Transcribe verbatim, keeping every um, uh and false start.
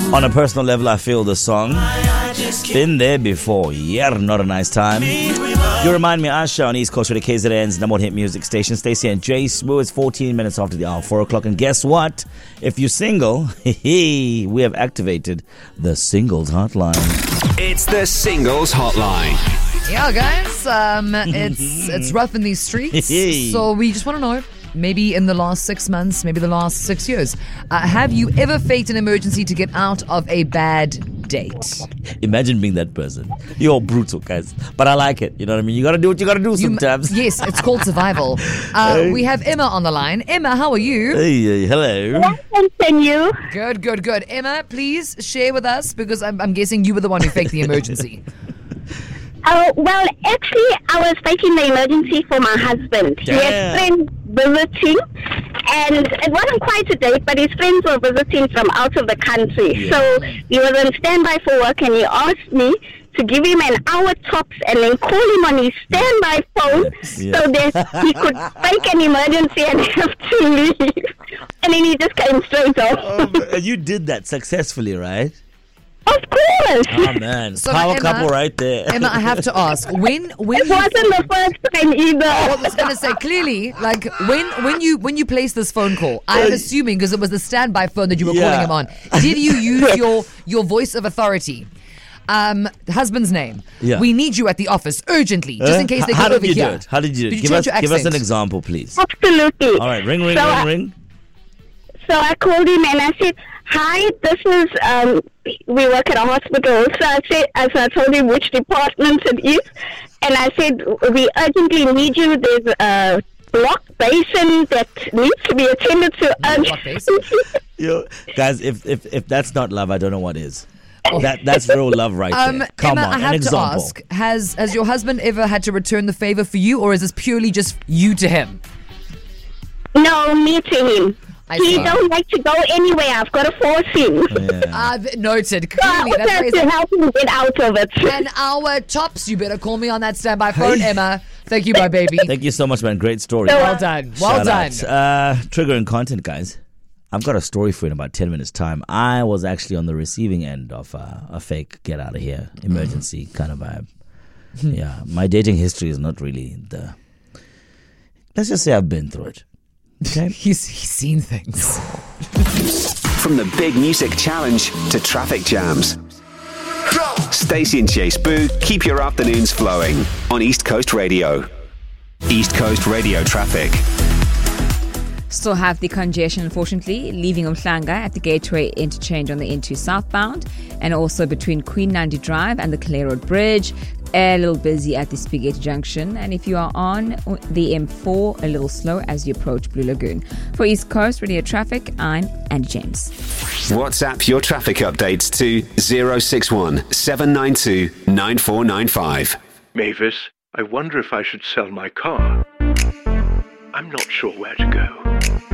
On a personal level, I feel the song. Been there before. Yeah, not a nice time. You remind me, Asha on East Coast with the K Z N's number one hit music station. Stacey and Jay Smooth. It's fourteen minutes after the hour, four o'clock. And guess what? If you're single, we have activated the Singles Hotline. It's the Singles Hotline. Yeah, guys, um, it's it's rough in these streets. So we just want to know, maybe in the last six months, maybe the last six years, uh, have you ever faked an emergency to get out of a bad date? Imagine being that person. You're brutal, guys. But I like it. You know what I mean? You got to do what you got to do sometimes. You, yes, it's called survival. Uh, hey. We have Emma on the line. Emma, how are you? Hey, hey hello. And you? Good, good, good. Emma, please share with us, because I'm, I'm guessing you were the one who faked the emergency. Oh, well, actually, I was faking the emergency for my husband. Damn. He had friends visiting, and it wasn't quite a date, but his friends were visiting from out of the country. Yeah. So he was on standby for work, and he asked me to give him an hour tops and then call him on his standby phone yeah. so that he could fake an emergency and have to leave. And then he just came straight off. Oh, and you did that successfully, right? Of course. Oh, man. So, Power Emma, couple right there. Emma, I have to ask, when when It wasn't the first time either. I was going to say, clearly, like, when when you when you placed this phone call, I'm assuming, because it was the standby phone that you were Yeah. calling him on, did you use your, your voice of authority? Um, husband's name. Yeah. We need you at the office urgently, just Uh, in case they How come did over you here. do it? How did you do it? Did you give, change us, your give us an accent? example, please. Absolutely. All right, ring, ring, So ring, I- ring. So I called him and I said, "Hi, this is um, we work at a hospital." So I said, as I told him which department it is, and I said, "We urgently need you. There's a block basin that needs to be attended to." Block basin? Yo, guys, if, if if that's not love, I don't know what is. That that's real love right Um, there. Come Emma, on, I an have to example. ask, has has your husband ever had to return the favor for you, or is this purely just you to him? No, me to him. I He see. don't like to go anywhere. I've got to force him. Yeah. I've noted. So I Clearly, also that's have crazy. to help him get out of it. An hour tops. You better call me on that standby phone, Emma. Thank you, my baby. Thank you so much, man. Great story. So, Well done. Well Shout done. out. Uh, triggering content, guys. I've got a story for you in about ten minutes' time. I was actually on the receiving end of uh, a fake get out of here emergency kind of vibe. Yeah, my dating history is not really the. Let's just say I've been through it. Okay. He's, he's seen things. From the big music challenge to traffic jams. Stacey and Chase Boo keep your afternoons flowing on East Coast Radio. East Coast Radio traffic. Still have the congestion, unfortunately, leaving Umhlanga at the Gateway interchange on the N two southbound, and also between Queen Nandi Drive and the Clare Road Bridge. A little busy at the Spaghetti Junction, and if you are on the M four, a little slow as you approach Blue Lagoon. For East Coast Radio Traffic, I'm Andy James. WhatsApp your traffic updates to zero six one seven nine two nine four nine five. Mavis, I wonder if I should sell my car. I'm not sure where to go.